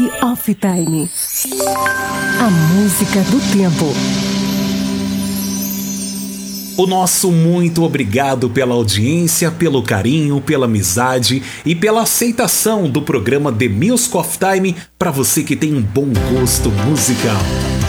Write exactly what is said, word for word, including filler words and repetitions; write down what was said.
Music Off Time. A música do tempo. O nosso muito obrigado pela audiência, pelo carinho, pela amizade e pela aceitação do programa The Music Off Time para você que tem um bom gosto musical.